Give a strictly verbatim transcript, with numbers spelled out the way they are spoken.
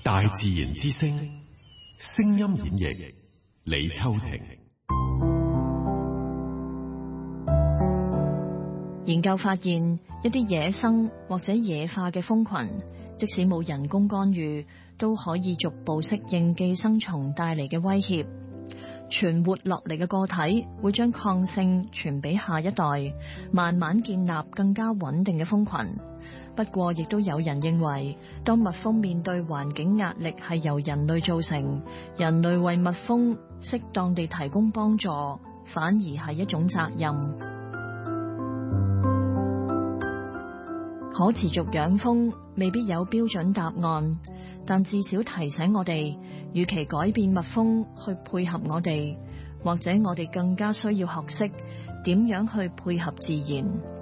大自然之聲，聲音演繹，李秋婷。 研究發現，一啲野生或者野化嘅蜂群，即使冇人工干預，都可以逐步適應寄生蟲帶嚟嘅威脅。存活落嚟嘅個體會將抗性傳俾下一代，慢慢建立更加穩定嘅蜂群。不過，亦都有人認為，當蜜蜂面對環境壓力係由人類造成，人類為蜜蜂適當地提供幫助，反而係一種責任。可持續養蜂未必有標準答案，但至少提醒我哋，與其改變蜜蜂去配合我哋，或者我哋更加需要學識點樣去配合自然。